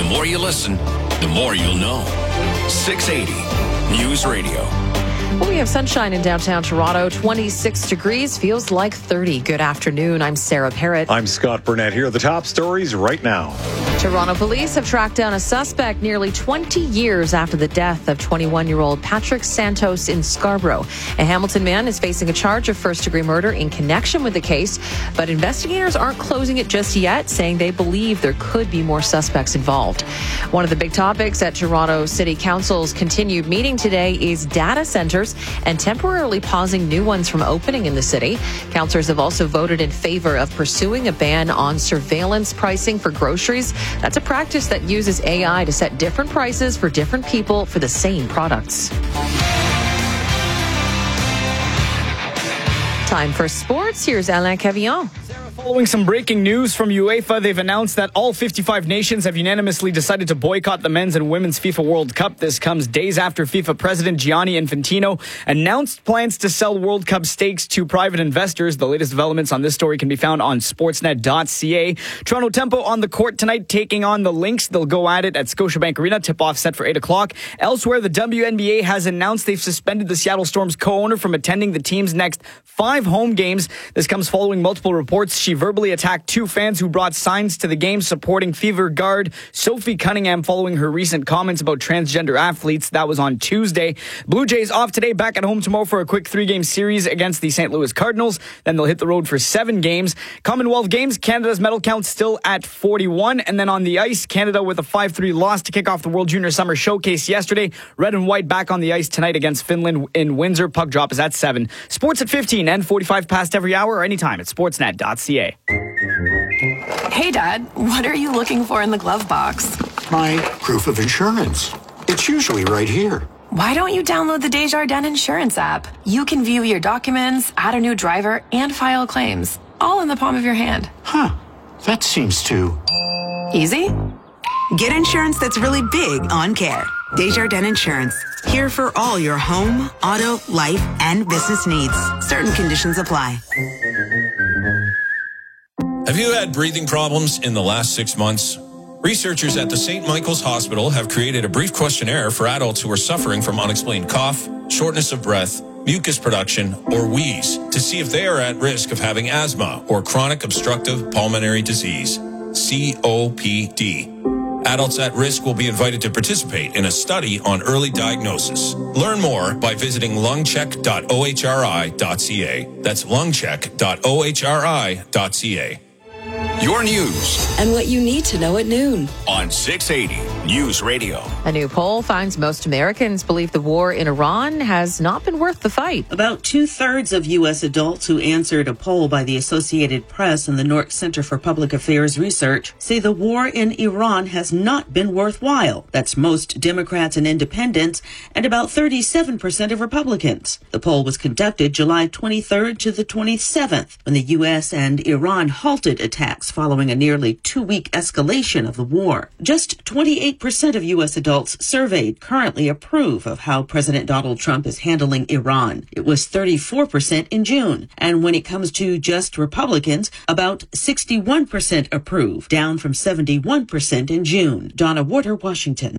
more you listen, the more you'll know. 680 News Radio. Well, we have sunshine in downtown Toronto, 26 degrees, feels like 30. Good afternoon. I'm Sarah Parrott. I'm Scott Burnett. Here are the top stories right now. Toronto police have tracked down a suspect nearly 20 years after the death of 21-year-old Patrick Santos in Scarborough. A Hamilton man is facing a charge of first-degree murder in connection with the case, but investigators aren't closing it just yet, saying they believe there could be more suspects involved. One of the big topics at Toronto City Council's continued meeting today is data centers and temporarily pausing new ones from opening in the city. Councillors have also voted in favor of pursuing a ban on surveillance pricing for groceries. That's a practice that uses AI to set different prices for different people for the same products. Time for sports. Here's Alain Cavillon. Following some breaking news from UEFA, they've announced that all 55 nations have unanimously decided to boycott the men's and women's FIFA World Cup. This comes days after FIFA President Gianni Infantino announced plans to sell World Cup stakes to private investors. The latest developments on this story can be found on sportsnet.ca. Toronto Tempo on the court tonight taking on the Lynx. They'll go at it at Scotiabank Arena. Tip-off set for 8 o'clock. Elsewhere, the WNBA has announced they've suspended the Seattle Storm's co-owner from attending the team's next 5 home games. This comes following multiple reports she verbally attacked 2 fans who brought signs to the game supporting Fever guard Sophie Cunningham following her recent comments about transgender athletes. That was on Tuesday. Blue Jays off today, back at home tomorrow for a quick 3-game series against the St. Louis Cardinals. Then they'll hit the road for 7 games. Commonwealth Games, Canada's medal count still at 41. And then on the ice, Canada with a 5-3 loss to kick off the World Junior Summer Showcase yesterday. Red and white back on the ice tonight against Finland in Windsor. Puck drop is at 7. Sports at 15 and 45 past every hour or anytime at sportsnet.ca. Hey, Dad, what are you looking for in the glove box? My proof of insurance. It's usually right here. Why don't you download the Desjardins Insurance app? You can view your documents, add a new driver, and file claims, all in the palm of your hand. Huh. That seems too easy? Get insurance that's really big on care. Desjardins Insurance. Here for all your home, auto, life, and business needs. Certain conditions apply. Have you had breathing problems in the last 6 months? Researchers at the St. Michael's Hospital have created a brief questionnaire for adults who are suffering from unexplained cough, shortness of breath, mucus production, or wheeze to see if they are at risk of having asthma or chronic obstructive pulmonary disease, COPD. Adults at risk will be invited to participate in a study on early diagnosis. Learn more by visiting lungcheck.ohri.ca. That's lungcheck.ohri.ca. Your news. And what you need to know at noon. On 680 News Radio. A new poll finds most Americans believe the war in Iran has not been worth the fight. About 2/3 of U.S. adults who answered a poll by the Associated Press and the Nork Center for Public Affairs Research say the war in Iran has not been worthwhile. That's most Democrats and independents and about 37% of Republicans. The poll was conducted July 23rd to the 27th when the U.S. and Iran halted attacks following a nearly 2-week escalation of the war. Just 28% of U.S. adults surveyed currently approve of how President Donald Trump is handling Iran. It was 34% in June. And when it comes to just Republicans, about 61% approve, down from 71% in June. Donna Warder, Washington.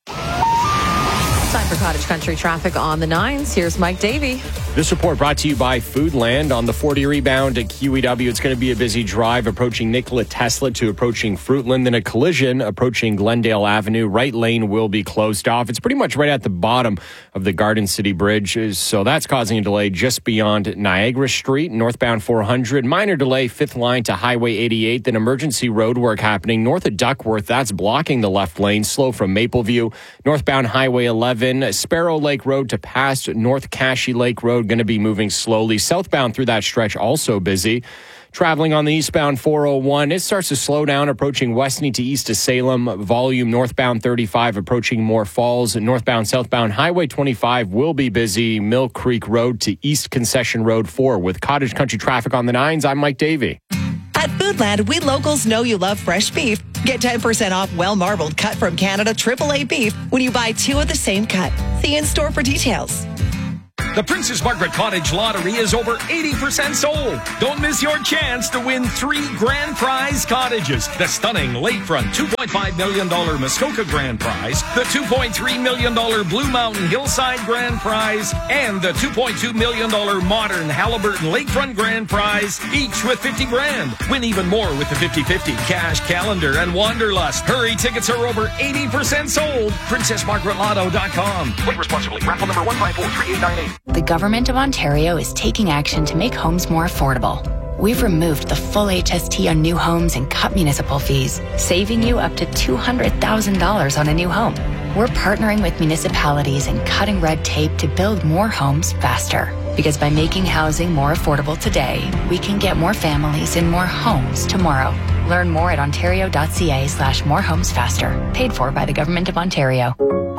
Time for Cottage Country traffic on the 9s. Here's Mike Davey. This report brought to you by Foodland. On the 40 rebound at QEW, it's going to be a busy drive approaching Nikola Tesla to approaching Fruitland. Then a collision approaching Glendale Avenue. Right lane will be closed off. It's pretty much right at the bottom of the Garden City Bridge. So that's causing a delay just beyond Niagara Street. Northbound 400. Minor delay, 5th line to Highway 88. Then emergency road work happening north of Duckworth. That's blocking the left lane. Slow from Mapleview. Northbound Highway 11. Sparrow Lake Road to past North Cashy Lake Road, going to be moving slowly. Southbound through that stretch, also busy. Traveling on the eastbound 401, it starts to slow down approaching Westney to east of Salem. Volume northbound 35 approaching Moore Falls. Northbound, southbound Highway 25 will be busy. Mill Creek Road to East Concession Road 4. With Cottage Country traffic on the 9s, I'm Mike Davey. At Foodland, we locals know you love fresh beef. Get 10% off well-marbled cut from Canada AAA beef when you buy 2 of the same cut. See in-store for details. The Princess Margaret Cottage Lottery is over 80% sold. Don't miss your chance to win 3 grand prize cottages. The stunning lakefront $2.5 million Muskoka grand prize, the $2.3 million Blue Mountain Hillside grand prize, and the $2.2 million modern Halliburton lakefront grand prize, each with 50 grand. Win even more with the 50-50 cash calendar and Wanderlust. Hurry, tickets are over 80% sold. PrincessMargaretLotto.com. Play responsibly. Raffle number 1543898. The Government of Ontario is taking action to make homes more affordable. We've removed the full HST on new homes and cut municipal fees, saving you up to $200,000 on a new home. We're partnering with municipalities and cutting red tape to build more homes faster. Because by making housing more affordable today, we can get more families in more homes tomorrow. Learn more at ontario.ca/morehomesfaster. Paid for by the Government of Ontario.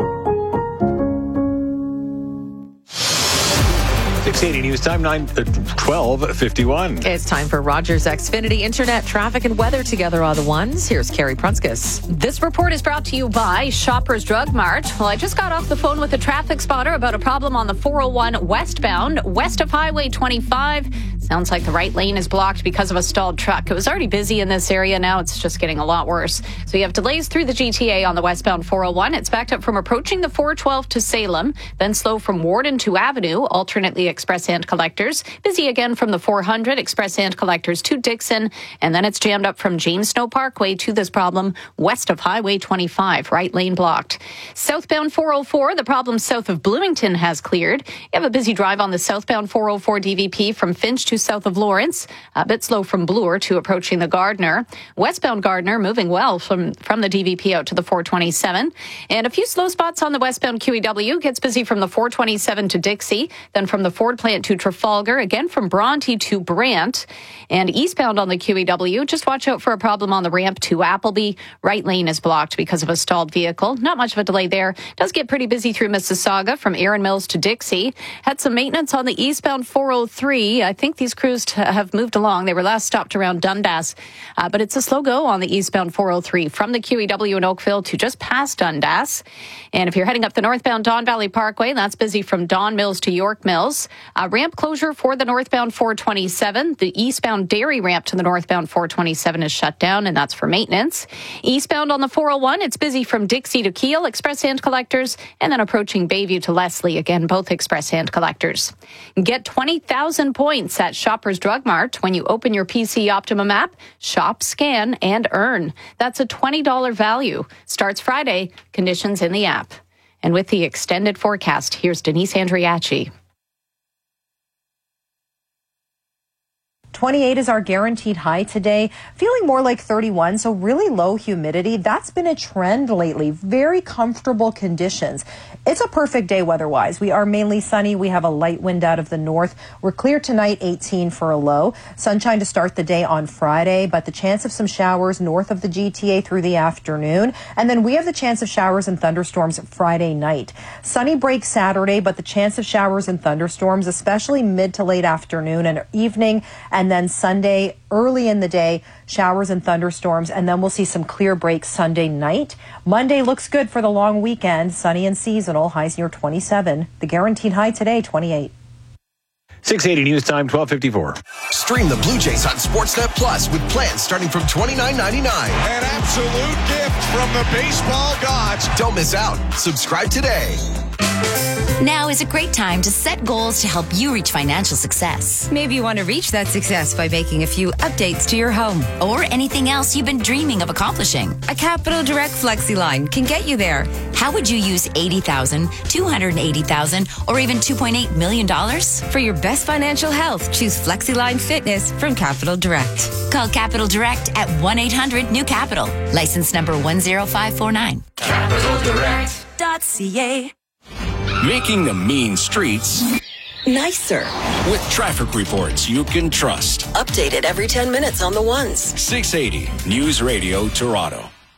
680 News Time, 12:51. It's time for Rogers Xfinity Internet traffic and weather together on the ones. Here's Carrie Prunskis. This report is brought to you by Shoppers Drug Mart. Well, I just got off the phone with a traffic spotter about a problem on the 401 westbound, west of Highway 25. Sounds like the right lane is blocked because of a stalled truck. It was already busy in this area. Now it's just getting a lot worse. So you have delays through the GTA on the westbound 401. It's backed up from approaching the 412 to Salem, then slow from Warden to Avenue, alternately express hand collectors. Busy again from the 400 express hand collectors to Dixon, and then it's jammed up from James Snow Parkway to this problem west of Highway 25, right lane blocked. Southbound 404, the problem south of Bloomington has cleared. You have a busy drive on the southbound 404 DVP from Finch to south of Lawrence, a bit slow from Bloor to approaching the Gardner. Westbound Gardner moving well from the DVP out to the 427, and a few slow spots on the westbound QEW. Gets busy from the 427 to Dixie, then from the Ford Plant to Trafalgar, again from Bronte to Brant, and eastbound on the QEW. Just watch out for a problem on the ramp to Appleby. Right lane is blocked because of a stalled vehicle. Not much of a delay there. Does get pretty busy through Mississauga from Erin Mills to Dixie. Had some maintenance on the eastbound 403. I think these crews have moved along. They were last stopped around Dundas, but it's a slow go on the eastbound 403 from the QEW in Oakville to just past Dundas. And if you're heading up the northbound Don Valley Parkway, that's busy from Don Mills to York Mills. Ramp closure for the northbound 427. The eastbound Dairy ramp to the northbound 427 is shut down, and that's for maintenance. Eastbound on the 401, it's busy from Dixie to Kiel, express hand collectors, and then approaching Bayview to Leslie, again, both express hand collectors. Get 20,000 points at Shoppers Drug Mart when you open your PC Optimum app. Shop, scan, and earn. That's a $20 value. Starts Friday. Conditions in the app. And with the extended forecast, here's Denise Andriachi. 28 is our guaranteed high today, feeling more like 31, so really low humidity. That's been a trend lately. Very comfortable conditions. It's a perfect day weather-wise. We are mainly sunny. We have a light wind out of the north. We're clear tonight, 18 for a low. Sunshine to start the day on Friday, but the chance of some showers north of the GTA through the afternoon. And then we have the chance of showers and thunderstorms Friday night. Sunny break Saturday, but the chance of showers and thunderstorms, especially mid to late afternoon and evening. And then Sunday, early in the day, showers and thunderstorms, and then we'll see some clear breaks Sunday night. Monday looks good for the long weekend, sunny and seasonal, highs near 27. The guaranteed high today, 28. 680 News Time, 12:54. Stream the Blue Jays on Sportsnet Plus with plans starting from $29.99. An absolute gift from the baseball gods. Don't miss out. Subscribe today. Now is a great time to set goals to help you reach financial success. Maybe you want to reach that success by making a few updates to your home. Or anything else you've been dreaming of accomplishing. A Capital Direct FlexiLine can get you there. How would you use $80,000, $280,000, or even $2.8 million? For your best financial health, choose FlexiLine Fitness from Capital Direct. Call Capital Direct at 1-800-NEW-CAPITAL. License number 10549. CapitalDirect.ca. Making the mean streets nicer with traffic reports you can trust. Updated every 10 minutes on the ones. 680 News Radio Toronto.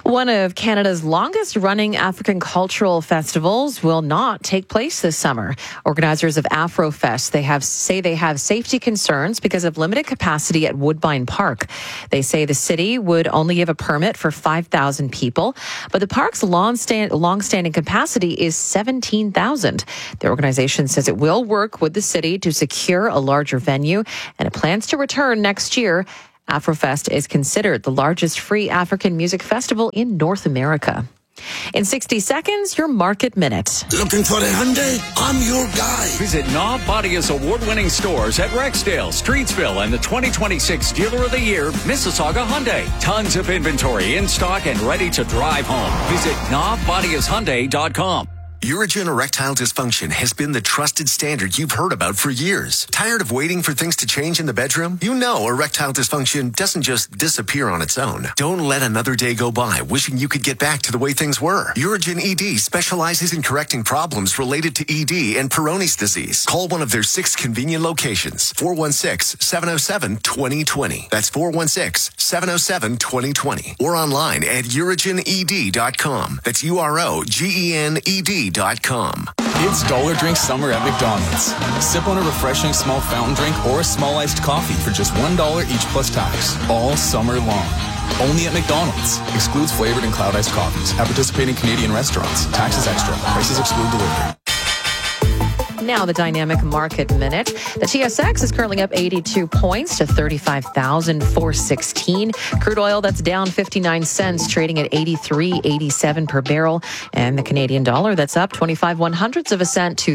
One of Canada's longest-running African cultural festivals will not take place this summer. Organizers of Afrofest, say they have safety concerns because of limited capacity at Woodbine Park. They say the city would only give a permit for 5,000 people, but the park's long-standing capacity is 17,000. The organization says it will work with the city to secure a larger venue, and it plans to return next year. Afrofest is considered the largest free African music festival in North America. In 60 seconds, your Market Minute. Looking for the Hyundai? I'm your guy. Visit Knob Bodia's award-winning stores at Rexdale, Streetsville, and the 2026 Dealer of the Year, Mississauga Hyundai. Tons of inventory in stock and ready to drive home. Visit knobbodiashyundai.com. Urigen erectile dysfunction has been the trusted standard you've heard about for years. Tired of waiting for things to change in the bedroom? You know erectile dysfunction doesn't just disappear on its own. Don't let another day go by wishing you could get back to the way things were. Urigen ED specializes in correcting problems related to ED and Peyronie's disease. Call one of their 6 convenient locations. 416-707-2020. That's 416-707-2020. Or online at urigened.com. That's UROGENED.com. It's Dollar Drink Summer at McDonald's. Sip on a refreshing small fountain drink or a small iced coffee for just $1 each plus tax. All summer long. Only at McDonald's. Excludes flavored and cloud iced coffees. At participating Canadian restaurants. Taxes extra. Prices exclude delivery. Now the Dynamic Market Minute. The TSX is currently up 82 points to 35,416. Crude oil, that's down 59 cents, trading at 83.87 per barrel. And the Canadian dollar, that's up 25/100ths of a cent to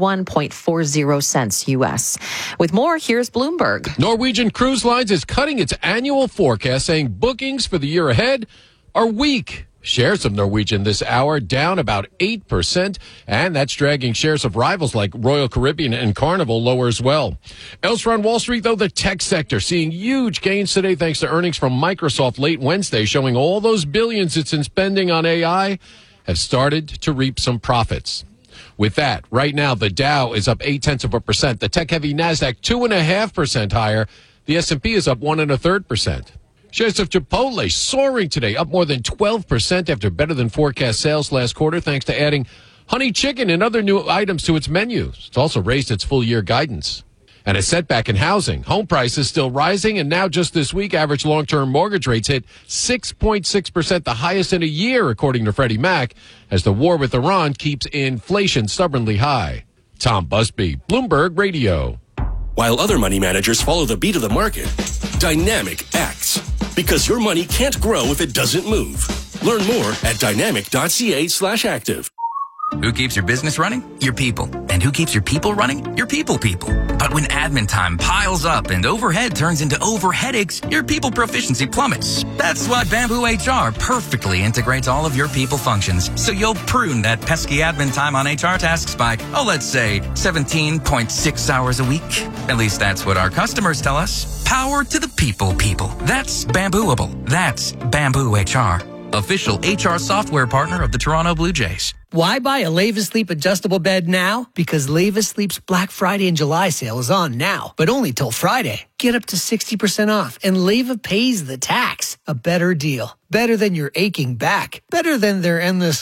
71.40 cents U.S. With more, here's Bloomberg. Norwegian Cruise Lines is cutting its annual forecast, saying bookings for the year ahead are weak. Shares of Norwegian this hour down about 8%, and that's dragging shares of rivals like Royal Caribbean and Carnival lower as well. Elsewhere on Wall Street, though, the tech sector seeing huge gains today thanks to earnings from Microsoft late Wednesday, showing all those billions it's been spending on AI have started to reap some profits. With that, right now, the Dow is up 0.8%. The tech-heavy NASDAQ 2.5% higher. The S&P is up 1.33%. Shares of Chipotle soaring today, up more than 12% after better than forecast sales last quarter, thanks to adding honey chicken and other new items to its menu. It's also raised its full-year guidance. And a setback in housing. Home prices still rising, and now just this week, average long-term mortgage rates hit 6.6%, the highest in a year, according to Freddie Mac, as the war with Iran keeps inflation stubbornly high. Tom Busby, Bloomberg Radio. While other money managers follow the beat of the market, Dynamic acts. Because your money can't grow if it doesn't move. Learn more at dynamic.ca/active. Who keeps your business running? Your people. And who keeps your people running? Your people. But when admin time piles up and overhead turns into overheadaches, your people proficiency plummets. That's why Bamboo HR perfectly integrates all of your people functions. So you'll prune that pesky admin time on HR tasks by, let's say 17.6 hours a week. At least that's what our customers tell us. Power to the people. That's Bambooable. That's Bamboo HR. Official HR software partner of the Toronto Blue Jays. Why buy a Leva Sleep adjustable bed now? Because Leva Sleep's Black Friday and July sale is on now, but only till Friday. Get up to 60% off, and Leva pays the tax. A better deal. Better than your aching back. Better than their endless...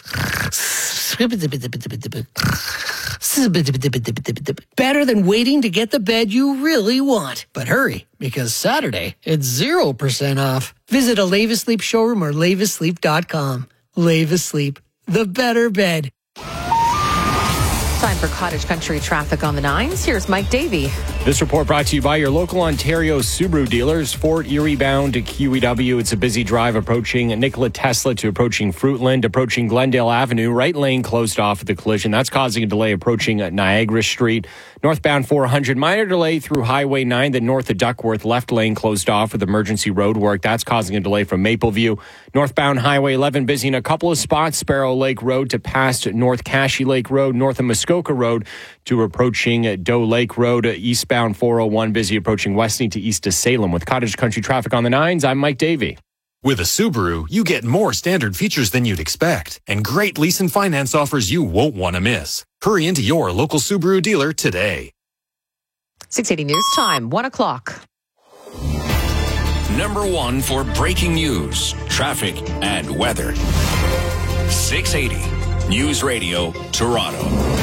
Better than waiting to get the bed you really want. But hurry, because Saturday, it's 0% off. Visit a Leva Sleep showroom or lavasleep.com. Leva Sleep. The better bed. Time for Cottage Country traffic on the 9s. Here's Mike Davey. This report brought to you by your local Ontario Subaru dealers. Fort Erie bound to QEW. It's a busy drive approaching Nikola Tesla to approaching Fruitland, approaching Glendale Avenue. Right lane closed off at the collision. That's causing a delay approaching Niagara Street. Northbound 400, minor delay through Highway 9, then north of Duckworth. Left lane closed off with emergency road work. That's causing a delay from Mapleview. Northbound Highway 11 busy in a couple of spots. Sparrow Lake Road to past North Cashy Lake Road, north of Muskoka Road to approaching Doe Lake Road. Eastbound 401 busy approaching Weston to east of Salem. With Cottage Country traffic on the 9s, I'm Mike Davey. With a Subaru, you get more standard features than you'd expect and great lease and finance offers you won't want to miss. Hurry into your local Subaru dealer today. 680 News Time, 1 o'clock. Number 1 for breaking news. traffic and weather. 680 News Radio, Toronto.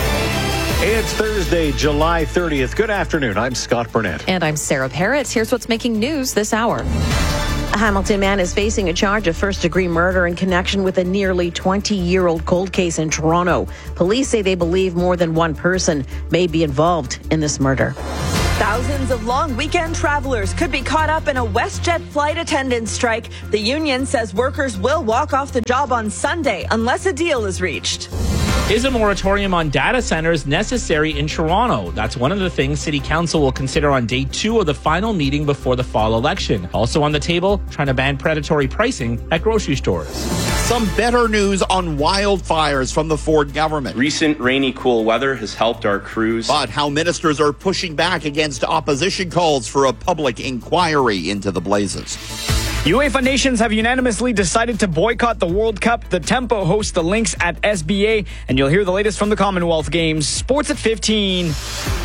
It's Thursday, July 30th. Good afternoon. I'm Scott Burnett. And I'm Sarah Parrott. Here's what's making news this hour. A Hamilton man is facing a charge of first-degree murder in connection with a nearly 20-year-old cold case in Toronto. Police say they believe more than one person may be involved in this murder. Thousands of long weekend travelers could be caught up in a WestJet flight attendant strike. The union says workers will walk off the job on Sunday unless a deal is reached. Is a moratorium on data centers necessary in Toronto? That's one of the things City Council will consider on day 2 of the final meeting before the fall election. Also on the table, trying to ban predatory pricing at grocery stores. Some better news on wildfires from the Ford government. Recent rainy, cool weather has helped our crews. But how ministers are pushing back against opposition calls for a public inquiry into the blazes. UEFA nations have unanimously decided to boycott the World Cup. The Tempo hosts the Lynx at SBA, and you'll hear the latest from the Commonwealth Games. Sports at 15.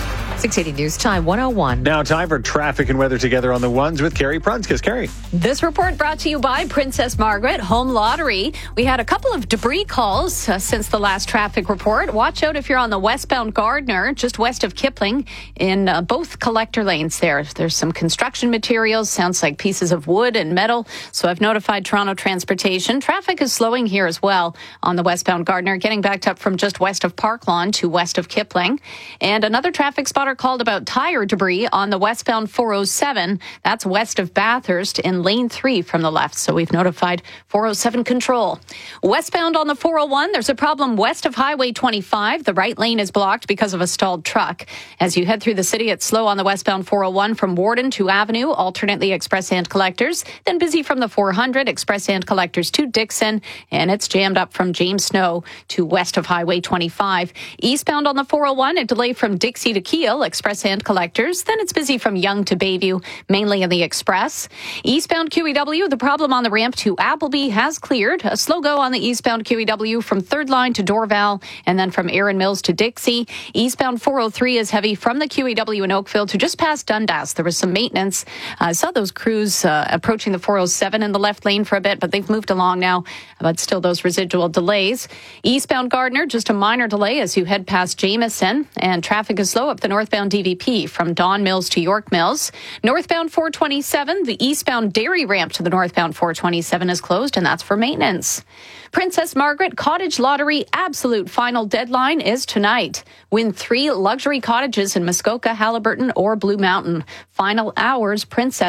680 News Time 101. Now time for traffic and weather together on the ones with Carrie Prunskis. Carrie. This report brought to you by Princess Margaret Home Lottery. We had a couple of debris calls since the last traffic report. Watch out if you're on the westbound Gardner, just west of Kipling, in both collector lanes there. There's some construction materials, sounds like pieces of wood and metal. So I've notified Toronto Transportation. Traffic is slowing here as well on the westbound Gardner, getting backed up from just west of Park Lawn to west of Kipling. And another traffic spotter called about tire debris on the westbound 407. That's west of Bathurst in lane 3 from the left. So we've notified 407 control. Westbound on the 401, there's a problem west of Highway 25. The right lane is blocked because of a stalled truck. As you head through the city, it's slow on the westbound 401 from Warden to Avenue, alternately express and collectors. Then busy from the 400, express and collectors to Dixon. And it's jammed up from James Snow to west of Highway 25. Eastbound on the 401, a delay from Dixie to Kiel, express and collectors. Then it's busy from Yonge to Bayview, mainly in the express. Eastbound QEW, the problem on the ramp to Appleby has cleared. A slow go on the eastbound QEW from Third Line to Dorval, and then from Erin Mills to Dixie. Eastbound 403 is heavy from the QEW in Oakville to just past Dundas. There was some maintenance. I saw those crews approaching the 407 in the left lane for a bit, but they've moved along now, but still those residual delays. Eastbound Gardner, just a minor delay as you head past Jameson, and traffic is slow up the northbound DVP from Don Mills to York Mills. Northbound 427, the eastbound Dairy ramp to the northbound 427 is closed, and that's for maintenance. Princess Margaret Cottage Lottery absolute final deadline is tonight. Win 3 luxury cottages in Muskoka, Haliburton, or Blue Mountain. Final hours,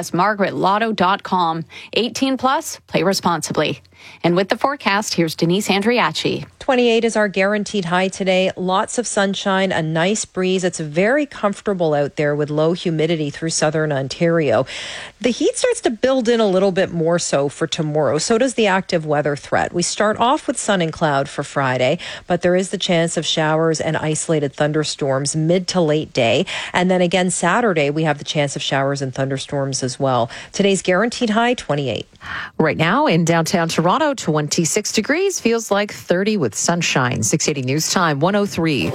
princessmargaretlotto.com. 18 plus, play responsibly. And with the forecast, here's Denise Andriachi. 28 is our guaranteed high today. Lots of sunshine, a nice breeze. It's very comfortable out there with low humidity through southern Ontario. The heat starts to build in a little bit more so for tomorrow. So does the active weather threat. We start off with sun and cloud for Friday, but there is the chance of showers and isolated thunderstorms mid to late day. And then again, Saturday, we have the chance of showers and thunderstorms as well. Today's guaranteed high, 28. Right now in downtown Toronto, 26 degrees, feels like 30 with sunshine. 680 News Time 103.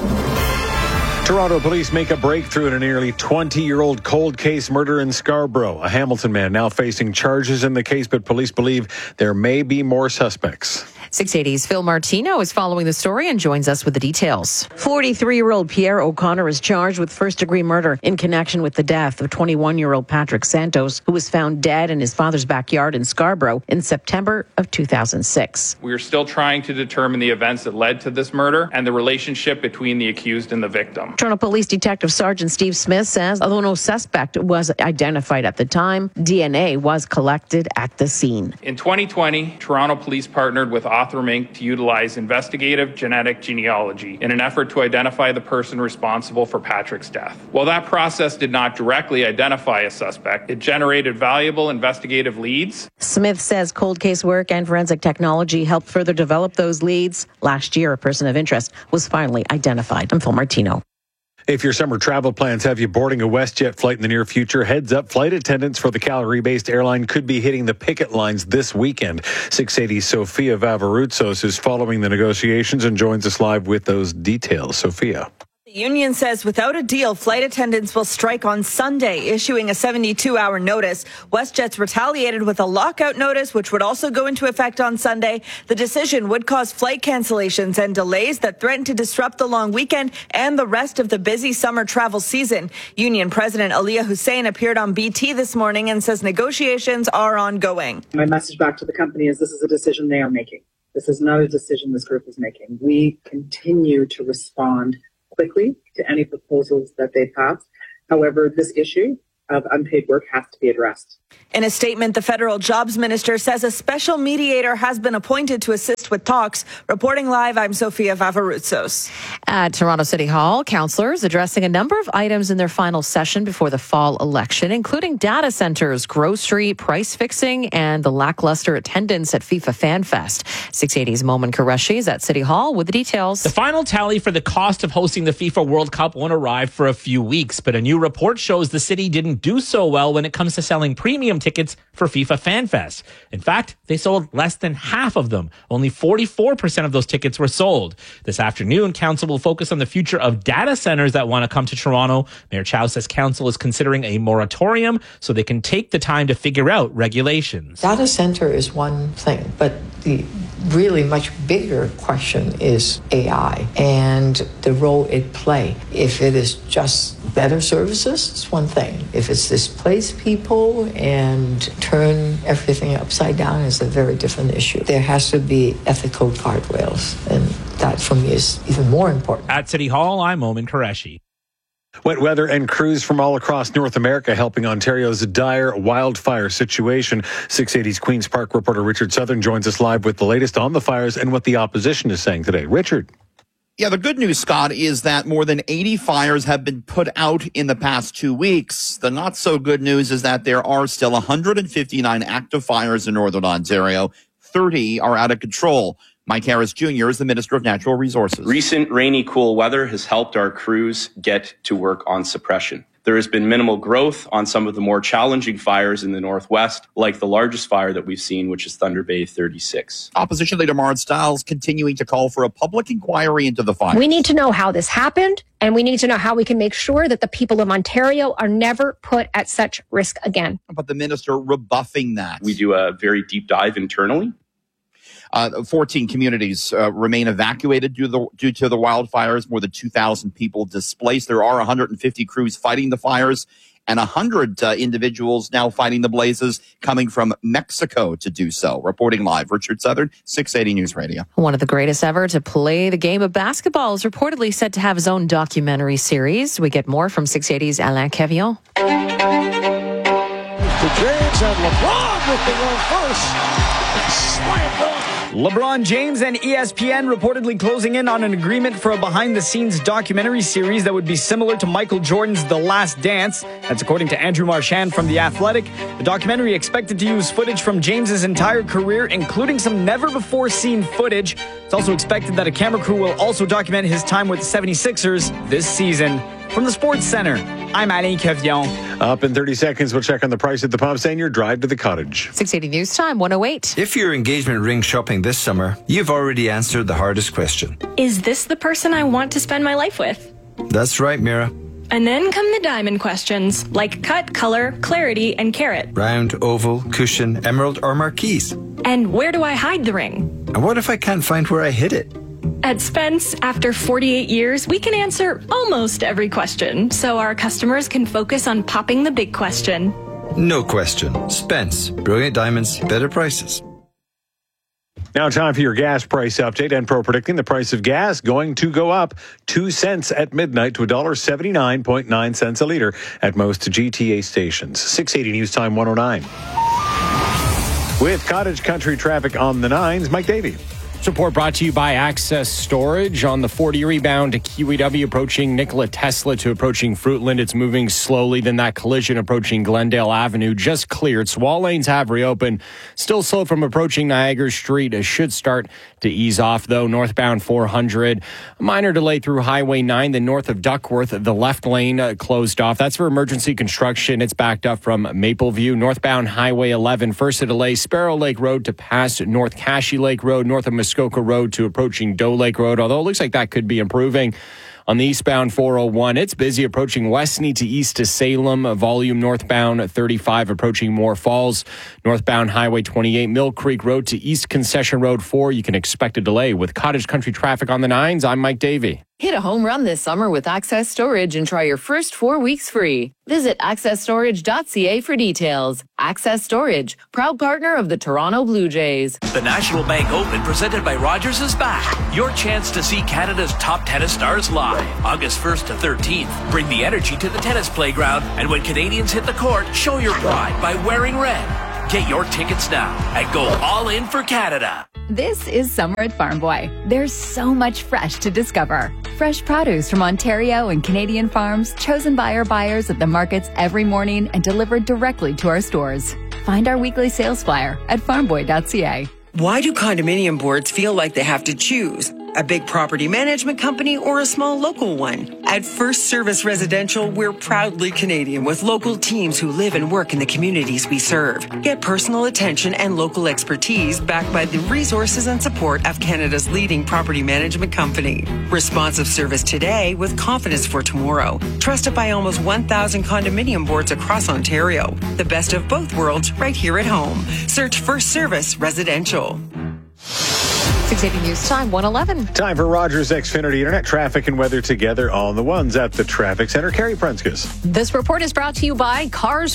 Toronto police make a breakthrough in a nearly 20-year-old cold case murder in Scarborough. A Hamilton man now facing charges in the case, but police believe there may be more suspects. 680's Phil Martino is following the story and joins us with the details. 43-year-old Pierre O'Connor is charged with first-degree murder in connection with the death of 21-year-old Patrick Santos, who was found dead in his father's backyard in Scarborough in September of 2006. We are still trying to determine the events that led to this murder and the relationship between the accused and the victim. Toronto Police Detective Sergeant Steve Smith says although no suspect was identified at the time, DNA was collected at the scene. In 2020, Toronto Police partnered with Othram Inc. to utilize investigative genetic genealogy in an effort to identify the person responsible for Patrick's death. While that process did not directly identify a suspect, it generated valuable investigative leads. Smith says cold case work and forensic technology helped further develop those leads. Last year, a person of interest was finally identified. I'm Phil Martino. If your summer travel plans have you boarding a WestJet flight in the near future, heads up, flight attendants for the Calgary-based airline could be hitting the picket lines this weekend. 680's Sophia Vavaroutsos is following the negotiations and joins us live with those details. Sophia. Union says without a deal, flight attendants will strike on Sunday, issuing a 72-hour notice. WestJet's retaliated with a lockout notice, which would also go into effect on Sunday. The decision would cause flight cancellations and delays that threaten to disrupt the long weekend and the rest of the busy summer travel season. Union President Aliyah Hussein appeared on BT this morning and says negotiations are ongoing. My message back to the company is this is a decision they are making. This is not a decision this group is making. We continue to respond quickly to any proposals that they pass. However, this issue of unpaid work has to be addressed. In a statement, the federal jobs minister says a special mediator has been appointed to assist with talks. Reporting live, I'm Sofia Vavaroutsos. At Toronto City Hall, councillors addressing a number of items in their final session before the fall election, including data centers, grocery, price fixing, and the lackluster attendance at FIFA Fan Fest. 680's Momin Qureshi is at City Hall with the details. The final tally for the cost of hosting the FIFA World Cup won't arrive for a few weeks, but a new report shows the city didn't do so well when it comes to selling premium tickets for FIFA Fan Fest. In fact, they sold less than half of them. Only 44% of those tickets were sold. This afternoon, council will focus on the future of data centers that want to come to Toronto. Mayor Chow says council is considering a moratorium so they can take the time to figure out regulations. Data center is one thing, but the really much bigger question is AI and the role it plays. If it is just better services, it's one thing. If it's displace people and turn everything upside down, it's a very different issue. There has to be ethical guardrails, and that for me is even more important. At City Hall, I'm Momin Qureshi. Wet weather and crews from all across North America helping Ontario's dire wildfire situation. 680's Queen's Park reporter Richard Southern joins us live with the latest on the fires and what the opposition is saying today. Richard. Yeah, the good news, Scott, is that more than 80 fires have been put out in the past 2 weeks. The not so good news is that there are still 159 active fires in Northern Ontario. 30 are out of control. Mike Harris Jr. is the Minister of Natural Resources. Recent rainy, cool weather has helped our crews get to work on suppression. There has been minimal growth on some of the more challenging fires in the Northwest, like the largest fire that we've seen, which is Thunder Bay 36. Opposition Leader Marit Stiles continuing to call for a public inquiry into the fire. We need to know how this happened, and we need to know how we can make sure that the people of Ontario are never put at such risk again. But the minister rebuffing that. We do a very deep dive internally. 14 communities remain evacuated due to the wildfires. More than 2,000 people displaced. There are 150 crews fighting the fires and 100 individuals now fighting the blazes coming from Mexico to do so. Reporting live, Richard Southern, 680 News Radio. One of the greatest ever to play the game of basketball is reportedly set to have his own documentary series. We get more from 680's Alain Cavillon. To James and LeBron with the run first. Slam dunk. LeBron James and ESPN reportedly closing in on an agreement for a behind-the-scenes documentary series that would be similar to Michael Jordan's The Last Dance. That's according to Andrew Marchand from The Athletic. The documentary expected to use footage from James's entire career, including some never-before-seen footage. It's also expected that a camera crew will also document his time with the 76ers this season. From the Sports Center, I'm Alain Cavillon. Up in 30 seconds, we'll check on the price at the pumps and your drive to the cottage. 680 News Time, 108. If you're engagement ring shopping this summer, you've already answered the hardest question. Is this the person I want to spend my life with? That's right, Mira. And then come the diamond questions, like cut, color, clarity, and carat. Round, oval, cushion, emerald, or marquise. And where do I hide the ring? And what if I can't find where I hid it? At Spence, after 48 years, we can answer almost every question, so our customers can focus on popping the big question. No question. Spence. Brilliant diamonds, better prices. Now time for your gas price update. Enpro predicting the price of gas going to go up 2 cents at midnight to $1.79.9 cents a liter at most GTA stations. 680 News Time 109. With Cottage Country traffic on the 9s, Mike Davey. Support brought to you by Access Storage on the 40 rebound to QEW approaching Nikola Tesla to approaching Fruitland. It's moving slowly. Then that collision approaching Glendale Avenue just cleared. So all lanes have reopened. Still slow from approaching Niagara Street. It should start to ease off though. Northbound 400. A minor delay through Highway 9. Then north of Duckworth, the left lane closed off. That's for emergency construction. It's backed up from Mapleview. Northbound Highway 11. First a delay Sparrow Lake Road to past North Cashy Lake Road. North of Muskoka Road to approaching Doe Lake Road, although it looks like that could be improving. On the eastbound 401, it's busy approaching Westney to east to Salem. Volume northbound 35 approaching Moore Falls. Northbound Highway 28, Mill Creek Road to East Concession Road 4. You can expect a delay with Cottage Country traffic on the 9s. I'm Mike Davey. Hit a home run this summer with Access Storage and try your first 4 weeks free. Visit accessstorage.ca for details. Access Storage, proud partner of the Toronto Blue Jays. The National Bank Open presented by Rogers is back. Your chance to see Canada's top tennis stars live. August 1st to 13th. Bring the energy to the tennis playground, and when Canadians hit the court, show your pride by wearing red. Get your tickets now and go all in for Canada. This is summer at Farm Boy. There's so much fresh to discover. Fresh produce from Ontario and Canadian farms, chosen by our buyers at the markets every morning and delivered directly to our stores. Find our weekly sales flyer at farmboy.ca. Why do condominium boards feel like they have to choose? A big property management company or a small local one? At First Service Residential, we're proudly Canadian with local teams who live and work in the communities we serve. Get personal attention and local expertise backed by the resources and support of Canada's leading property management company. Responsive service today with confidence for tomorrow. Trusted by almost 1,000 condominium boards across Ontario. The best of both worlds right here at home. Search First Service Residential. 680 News Time, 1:11. Time for Rogers Xfinity Internet traffic and weather together on the ones at the Traffic Center. Carrie Prenskus. This report is brought to you by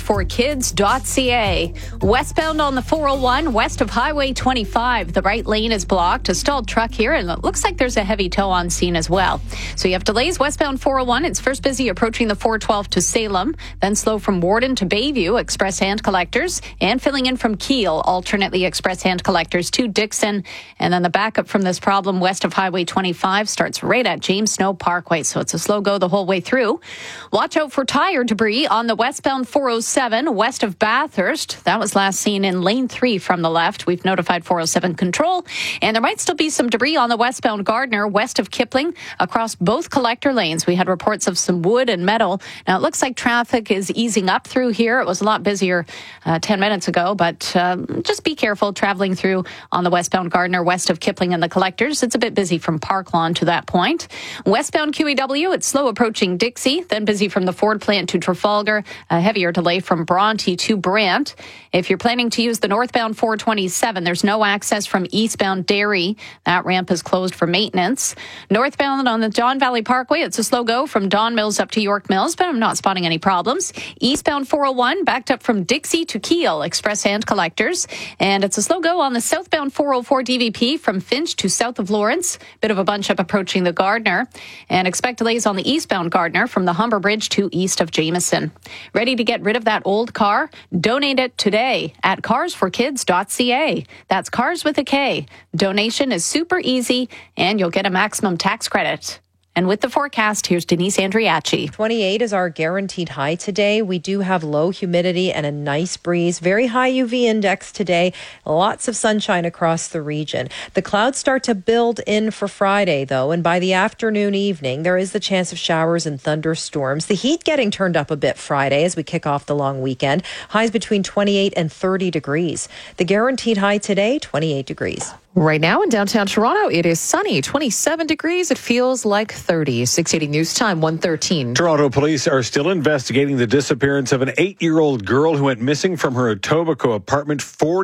carsforkids.ca. Westbound on the 401, west of Highway 25. The right lane is blocked. A stalled truck here, and it looks like there's a heavy tow on scene as well. So you have delays westbound 401. It's first busy approaching the 412 to Salem, then slow from Warden to Bayview, express hand collectors, and filling in from Kiel, alternately express hand collectors to Dixon, and then the backup from this problem west of Highway 25 starts right at James Snow Parkway, so it's a slow go the whole way through. Watch out for tire debris on the westbound 407 west of Bathurst. That was last seen in lane 3 from the left. We've notified 407 control, and there might still be some debris on the westbound Gardner west of Kipling across both collector lanes. We had reports of some wood and metal. Now it looks like traffic is easing up through here. It was a lot busier 10 minutes ago, but just be careful traveling through on the westbound Gardner west of Kipling and the collectors. It's a bit busy from Park Lawn to that point. Westbound QEW, it's slow approaching Dixie, then busy from the Ford plant to Trafalgar, a heavier delay from Bronte to Brant. If you're planning to use the northbound 427, there's no access from eastbound Derry. That ramp is closed for maintenance. Northbound on the Don Valley Parkway, it's a slow go from Don Mills up to York Mills, but I'm not spotting any problems. Eastbound 401, backed up from Dixie to Kiel, express hand collectors. And it's a slow go on the southbound 404 DVP from Finch to south of Lawrence. Bit of a bunch up approaching the Gardner. And expect delays on the eastbound Gardner from the Humber Bridge to east of Jameson. Ready to get rid of that old car? Donate it today at carsforkids.ca. That's cars with a K. Donation is super easy, and you'll get a maximum tax credit. And with the forecast, here's Denise Andriachi. 28 is our guaranteed high today. We do have low humidity and a nice breeze. Very high UV index today. Lots of sunshine across the region. The clouds start to build in for Friday, though, and by the afternoon, evening, there is the chance of showers and thunderstorms. The heat getting turned up a bit Friday as we kick off the long weekend. Highs between 28 and 30 degrees. The guaranteed high today, 28 degrees. Right now in downtown Toronto, it is sunny, 27 degrees. It feels like 30. 680 News Time, 1:13. Toronto police are still investigating the disappearance of an 8-year-old girl who went missing from her Etobicoke apartment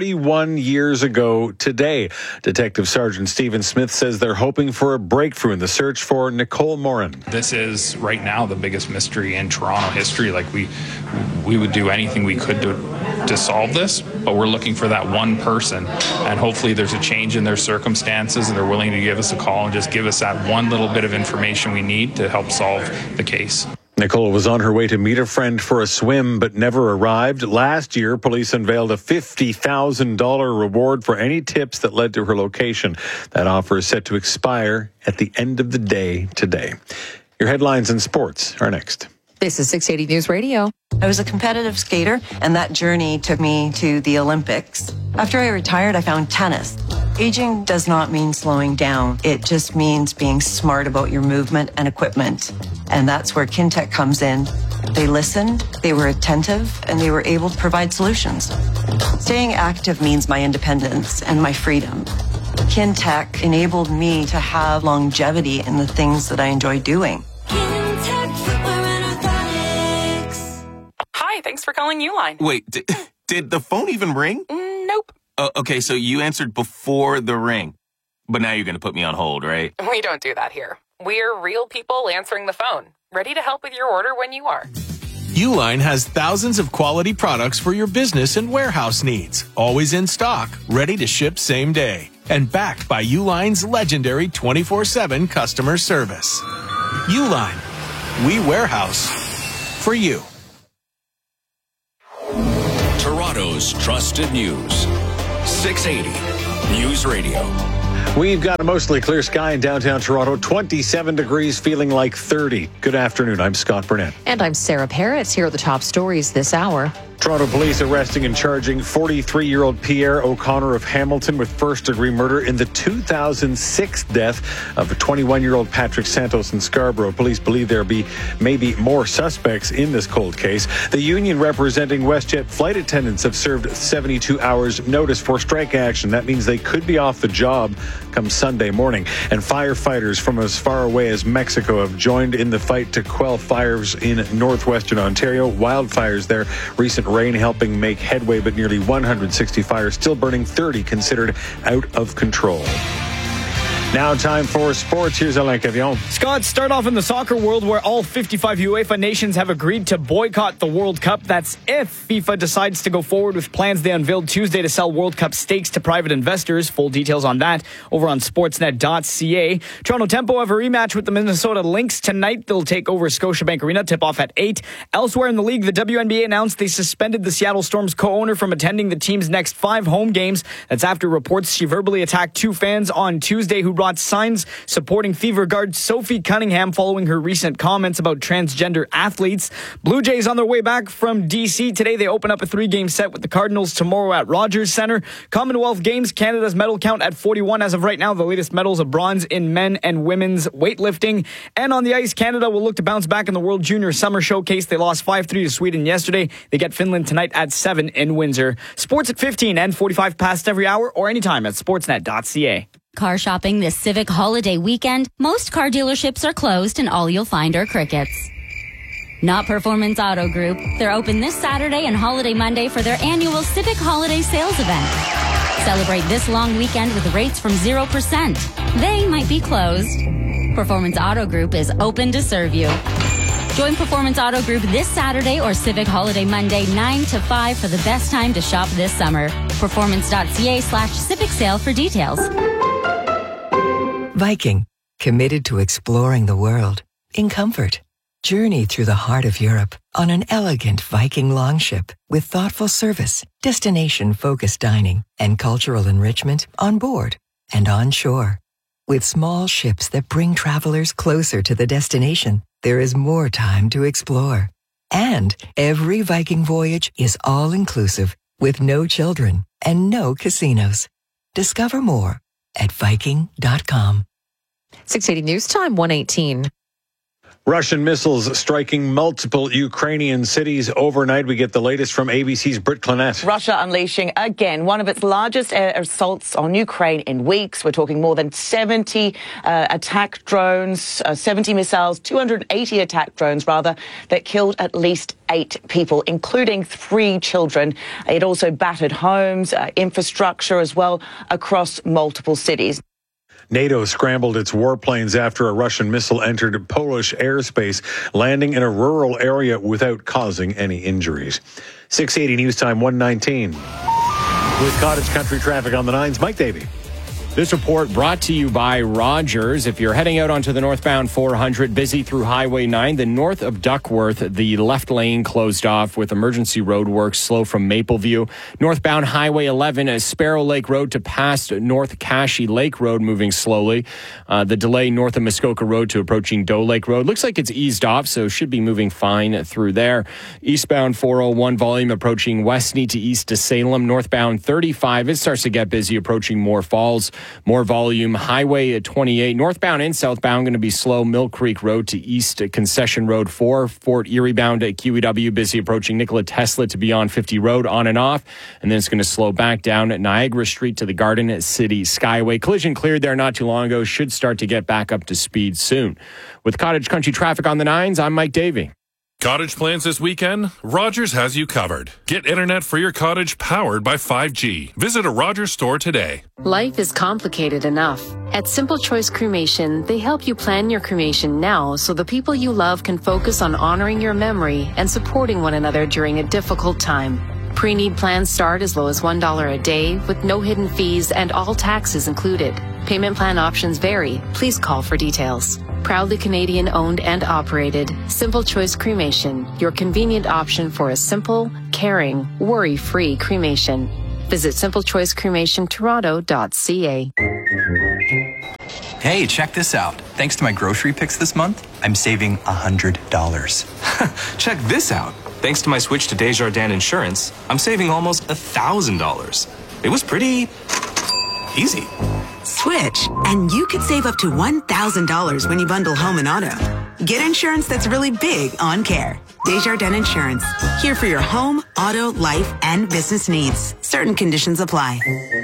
41 years ago today. Detective Sergeant Stephen Smith says they're hoping for a breakthrough in the search for Nicole Morin. This is right now the biggest mystery in Toronto history. Like we would do anything we could to solve this, but we're looking for that one person, and hopefully there's a change in their circumstances and they're willing to give us a call and just give us that one little bit of information we need to help solve the case. Nicole was on her way to meet a friend for a swim but never arrived. Last year, police unveiled a $50,000 reward for any tips that led to her location. That offer is set to expire at the end of the day today. Your headlines and sports are next. This is 680 News Radio. I was a competitive skater, and that journey took me to the Olympics. After I retired, I found tennis. Aging does not mean slowing down. It just means being smart about your movement and equipment. And that's where Kintec comes in. They listened, they were attentive, and they were able to provide solutions. Staying active means my independence and my freedom. Kintec enabled me to have longevity in the things that I enjoy doing. calling Uline. Wait, did the phone even ring? Nope. Okay, so you answered before the ring. But now you're going to put me on hold, right? We don't do that here. We're real people answering the phone, ready to help with your order when you are. Uline has thousands of quality products for your business and warehouse needs. Always in stock, ready to ship same day. And backed by Uline's legendary 24/7 customer service. Uline. We warehouse for you. Toronto's trusted news. 680 News Radio. We've got a mostly clear sky in downtown Toronto, 27 degrees, feeling like 30. Good afternoon. I'm Scott Burnett. And I'm Sarah Parrots. Here are the top stories this hour. Toronto police arresting and charging 43-year-old Pierre O'Connor of Hamilton with first-degree murder in the 2006 death of a 21-year-old Patrick Santos in Scarborough. Police believe there be maybe more suspects in this cold case. The union representing WestJet flight attendants have served 72 hours notice for strike action. That means they could be off the job come Sunday morning. And firefighters from as far away as Mexico have joined in the fight to quell fires in northwestern Ontario. Wildfires there. Recent rain helping make headway, but nearly 160 fires still burning, 30 considered out of control. Now time for sports. Here's Alain Cavion. Scott, start off in the soccer world where all 55 UEFA nations have agreed to boycott the World Cup. That's if FIFA decides to go forward with plans they unveiled Tuesday to sell World Cup stakes to private investors. Full details on that over on sportsnet.ca. Toronto Tempo have a rematch with the Minnesota Lynx tonight. They'll take over Scotiabank Arena. Tip-off at 8. Elsewhere in the league, the WNBA announced they suspended the Seattle Storm's co-owner from attending the team's next 5 home games. That's after reports she verbally attacked 2 fans on Tuesday who brought signs supporting Fever guard Sophie Cunningham following her recent comments about transgender athletes. Blue Jays on their way back from D.C. today. They open up a 3-game set with the Cardinals tomorrow at Rogers Centre. Commonwealth Games, Canada's medal count at 41 as of right now. The latest medals of bronze in men and women's weightlifting. And on the ice, Canada will look to bounce back in the World Junior Summer Showcase. They lost 5-3 to Sweden yesterday. They get Finland tonight at 7 in Windsor. Sports at 15 and 45 past every hour or anytime at sportsnet.ca. Car shopping this Civic holiday weekend. Most car dealerships are closed and all you'll find are crickets. Not Performance Auto Group. They're open this Saturday and Holiday Monday for their annual Civic Holiday Sales event. Celebrate this long weekend with rates from 0%. They might be closed. Performance Auto Group is open to serve you. Join Performance Auto Group this Saturday or Civic Holiday Monday 9 to 5 for the best time to shop this summer. Performance.ca/Civic Sale for details. Viking, committed to exploring the world in comfort. Journey through the heart of Europe on an elegant Viking longship with thoughtful service, destination-focused dining, and cultural enrichment on board and on shore. With small ships that bring travelers closer to the destination, there is more time to explore. And every Viking voyage is all-inclusive with no children and no casinos. Discover more at Viking.com. 680 News Time, 1:18. Russian missiles striking multiple Ukrainian cities overnight. We get the latest from ABC's Britt Clonette. Russia unleashing again one of its largest air assaults on Ukraine in weeks. We're talking more than 70 attack drones, 70 missiles, 280 attack drones, rather, that killed at least 8 people, including 3 children. It also battered homes, infrastructure as well, across multiple cities. NATO scrambled its warplanes after a Russian missile entered Polish airspace, landing in a rural area without causing any injuries. 680 News Time, 1:19. With Cottage Country traffic on the 9s, Mike Davey. This report brought to you by Rogers. If you're heading out onto the northbound 400, busy through Highway 9, then north of Duckworth, the left lane closed off with emergency roadworks, slow from Mapleview. Northbound Highway 11, Sparrow Lake Road to past North Cashie Lake Road, moving slowly. The delay north of Muskoka Road to approaching Doe Lake Road. Looks like it's eased off, so should be moving fine through there. Eastbound 401 volume approaching Westney to east to Salem. Northbound 35, it starts to get busy approaching Moore Falls. More volume. Highway 28, northbound and southbound, going to be slow. Mill Creek Road to east, Concession Road 4. Fort Erie bound at QEW, busy approaching Nikola Tesla to beyond 50 Road, on and off. And then it's going to slow back down at Niagara Street to the Garden City Skyway. Collision cleared there not too long ago. Should start to get back up to speed soon. With Cottage Country traffic on the 9s, I'm Mike Davey. Cottage plans this weekend? Rogers has you covered. Get internet for your cottage powered by 5G. Visit a Rogers store today. Life is complicated enough. At Simple Choice Cremation, they help you plan your cremation now so the people you love can focus on honoring your memory and supporting one another during a difficult time. Pre-need plans start as low as $1 a day with no hidden fees and all taxes included. Payment plan options vary. Please call for details. Proudly Canadian owned and operated, Simple Choice Cremation, your convenient option for a simple, caring, worry-free cremation. Visit simplechoicecremationtoronto.ca. Hey, check this out. Thanks to my grocery picks this month, I'm saving $100. Check this out. Thanks to my switch to Desjardins Insurance, I'm saving almost $1,000. It was pretty easy. Switch, and you could save up to $1,000 when you bundle home and auto. Get insurance that's really big on care. Desjardins Insurance, here for your home, auto, life, and business needs. Certain conditions apply.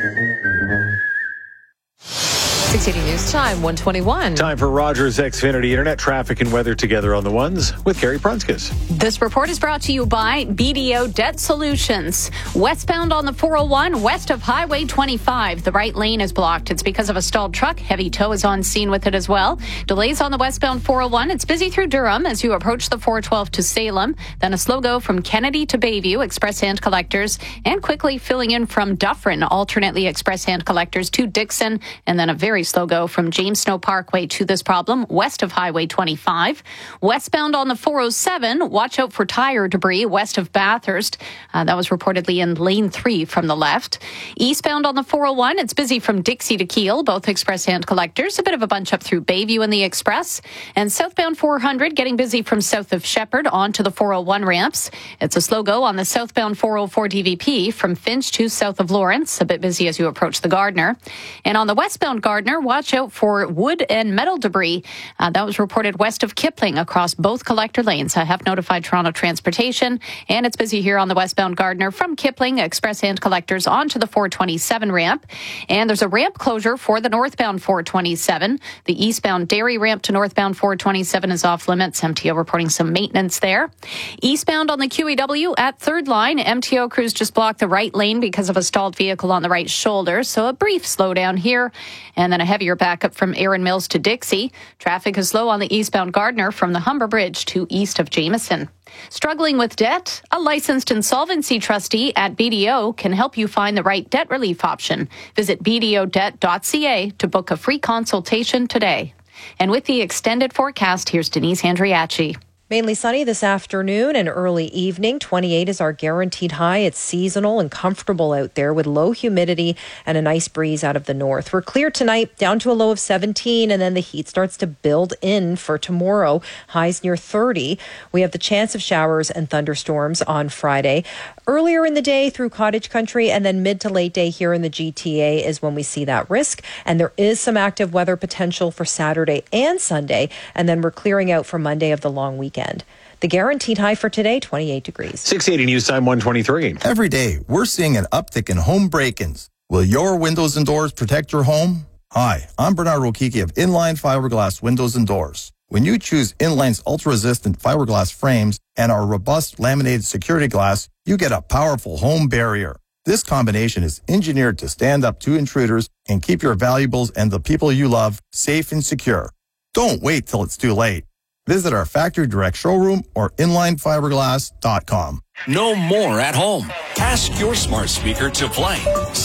680 News Time, 1:21. Time for Rogers Xfinity Internet traffic and weather together on the ones with Carrie Prunskis. This report is brought to you by BDO Debt Solutions. Westbound on the 401, west of Highway 25. The right lane is blocked. It's because of a stalled truck. Heavy tow is on scene with it as well. Delays on the westbound 401. It's busy through Durham as you approach the 412 to Salem. Then a slow go from Kennedy to Bayview, express hand collectors. And quickly filling in from Dufferin, alternately express hand collectors to Dixon. And then a very slow go from James Snow Parkway to this problem west of Highway 25. Westbound on the 407, watch out for tire debris west of Bathurst. That was reportedly in lane 3 from the left. Eastbound on the 401, it's busy from Dixie to Kiel, both express hand collectors. A bit of a bunch up through Bayview in the express. And southbound 400, getting busy from south of Shepherd onto the 401 ramps. It's a slow go on the southbound 404 DVP from Finch to south of Lawrence. A bit busy as you approach the Gardner. And on the westbound Gardner, watch out for wood and metal debris. That was reported west of Kipling across both collector lanes. I have notified Toronto Transportation, and it's busy here on the westbound Gardner from Kipling, express hand collectors onto the 427 ramp. And there's a ramp closure for the northbound 427. The eastbound Dairy ramp to northbound 427 is off limits. MTO reporting some maintenance there. Eastbound on the QEW at third line, MTO crews just blocked the right lane because of a stalled vehicle on the right shoulder. So a brief slowdown here, and then a heavier backup from Erin Mills to Dixie. Traffic is slow on the eastbound Gardner from the Humber Bridge to east of Jameson. Struggling with debt? A licensed insolvency trustee at BDO can help you find the right debt relief option. Visit bdodebt.ca to book a free consultation today. And with the extended forecast, here's Denise Andriachi. Mainly sunny this afternoon and early evening. 28 is our guaranteed high. It's seasonal and comfortable out there with low humidity and a nice breeze out of the north. We're clear tonight, down to a low of 17, and then the heat starts to build in for tomorrow. Highs near 30. We have the chance of showers and thunderstorms on Friday. Earlier in the day through cottage country, and then mid to late day here in the GTA is when we see that risk. And there is some active weather potential for Saturday and Sunday. And then we're clearing out for Monday of the long weekend. The guaranteed high for today, 28 degrees. 680 News Time, 123. Every day, we're seeing an uptick in home break-ins. Will your windows and doors protect your home? Hi, I'm Bernard Rokiki of Inline Fiberglass Windows and Doors. When you choose Inline's ultra-resistant fiberglass frames and our robust laminated security glass, you get a powerful home barrier. This combination is engineered to stand up to intruders and keep your valuables and the people you love safe and secure. Don't wait till it's too late. Visit our factory direct showroom or inlinefiberglass.com. No more at home. Ask your smart speaker to play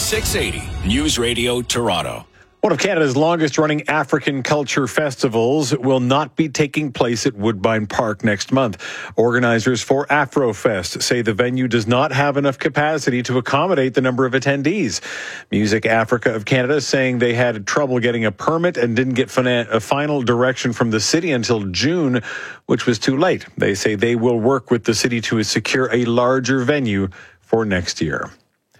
680 News Radio Toronto. One of Canada's longest-running African culture festivals will not be taking place at Woodbine Park next month. Organizers for Afrofest say the venue does not have enough capacity to accommodate the number of attendees. Music Africa of Canada is saying they had trouble getting a permit and didn't get a final direction from the city until June, which was too late. They say they will work with the city to secure a larger venue for next year.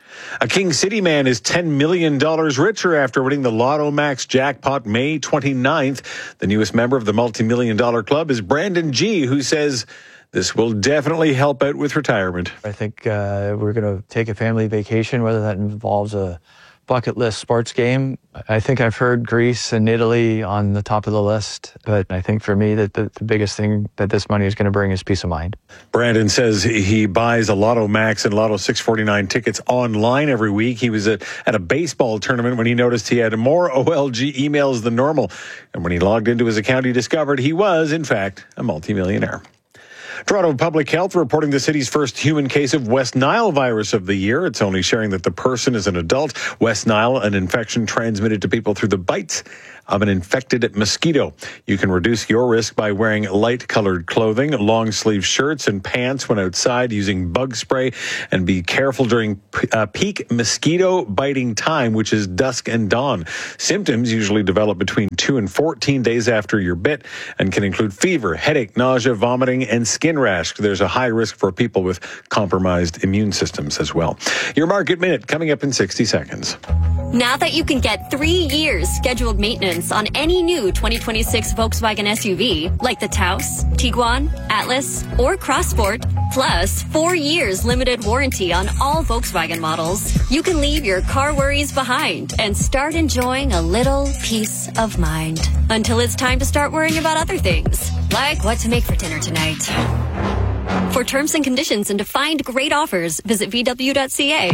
A King City man is $10 million richer after winning the Lotto Max jackpot May 29th. The newest member of the multi-million-dollar club is Brandon G., who says this will definitely help out with retirement. I think we're going to take a family vacation, whether that involves a bucket list sports game. I think I've heard Greece and Italy on the top of the list, but I think for me that the biggest thing that this money is going to bring is peace of mind. Brandon says he buys a Lotto Max and Lotto 649 tickets online every week. He was at a baseball tournament when he noticed he had more OLG emails than normal. And when he logged into his account, he discovered he was, in fact, a multimillionaire. Toronto Public Health reporting the city's first human case of West Nile virus of the year. It's only sharing that the person is an adult. West Nile, an infection transmitted to people through the bites of an infected mosquito. You can reduce your risk by wearing light-colored clothing, long-sleeve shirts and pants when outside, using bug spray, and be careful during peak mosquito biting time, which is dusk and dawn. Symptoms usually develop between 2 and 14 days after you're bit and can include fever, headache, nausea, vomiting, and skin rash. There's a high risk for people with compromised immune systems as well. Your Market Minute coming up in 60 seconds. Now that you can get 3 years scheduled maintenance on any new 2026 Volkswagen SUV, like the Taos, Tiguan, Atlas, or Crossport, plus 4 years limited warranty on all Volkswagen models, you can leave your car worries behind and start enjoying a little peace of mind until it's time to start worrying about other things, like what to make for dinner tonight. For terms and conditions and to find great offers, visit VW.ca.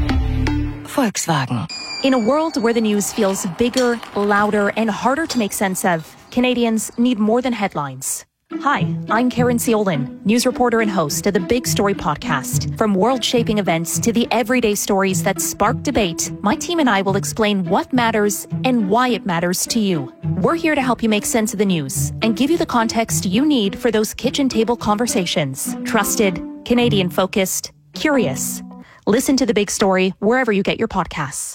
Volkswagen. In a world where the news feels bigger, louder, and harder to make sense of, Canadians need more than headlines. Hi, I'm Karen Ciolin, news reporter and host of the Big Story podcast. From world-shaping events to the everyday stories that spark debate, my team and I will explain what matters and why it matters to you. We're here to help you make sense of the news and give you the context you need for those kitchen table conversations. Trusted, Canadian-focused, curious. Listen to The Big Story wherever you get your podcasts.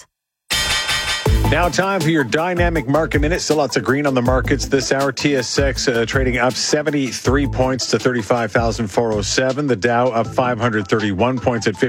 Now time for your Dynamic Market Minute. Still lots of green on the markets this hour. TSX trading up 73 points to 35,407. The Dow up 531 points at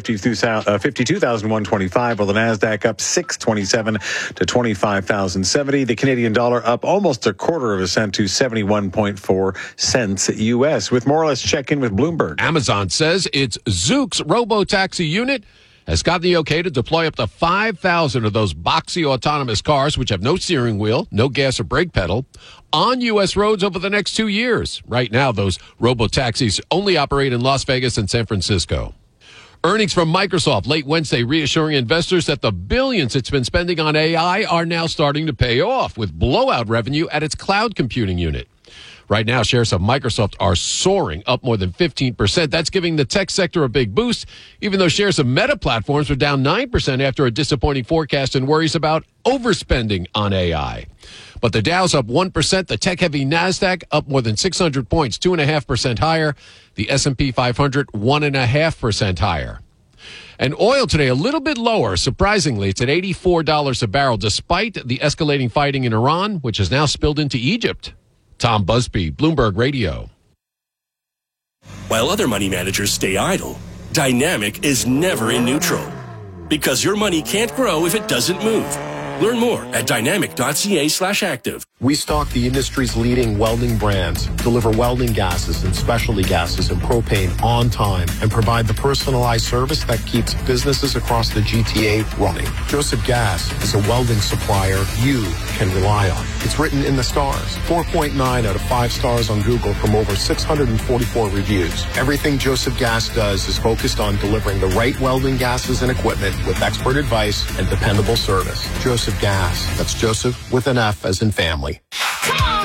52,125, while the NASDAQ up 627 to 25,070. The Canadian dollar up almost a quarter of a cent to 71.4 cents US. With more, let's check in with Bloomberg. Amazon says its Zoox robo-taxi unit has gotten the okay to deploy up to 5,000 of those boxy autonomous cars, which have no steering wheel, no gas or brake pedal, on U.S. roads over the next 2 years. Right now, those robo-taxis only operate in Las Vegas and San Francisco. Earnings from Microsoft late Wednesday reassuring investors that the billions it's been spending on AI are now starting to pay off, with blowout revenue at its cloud computing unit. Right now, shares of Microsoft are soaring, up more than 15%. That's giving the tech sector a big boost, even though shares of Meta Platforms were down 9% after a disappointing forecast and worries about overspending on AI. But the Dow's up 1%. The tech-heavy NASDAQ up more than 600 points, 2.5% higher. The S&P 500, 1.5% higher. And oil today a little bit lower. Surprisingly, it's at $84 a barrel, despite the escalating fighting in Iran, which has now spilled into Egypt. Tom Busby, Bloomberg Radio. While other money managers stay idle, Dynamic is never in neutral. Because your money can't grow if it doesn't move. Learn more at dynamic.ca/active. We stock the industry's leading welding brands, deliver welding gases and specialty gases and propane on time, and provide the personalized service that keeps businesses across the GTA running. Joseph Gas is a welding supplier you can rely on. It's written in the stars. 4.9 out of 5 stars on Google from over 644 reviews. Everything Joseph Gas does is focused on delivering the right welding gases and equipment with expert advice and dependable service. Joseph Gas. That's Joseph with an F as in family.